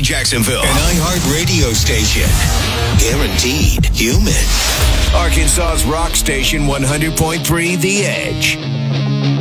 Jacksonville. An iHeart radio station. Guaranteed human. Arkansas's rock station 100.3 The Edge.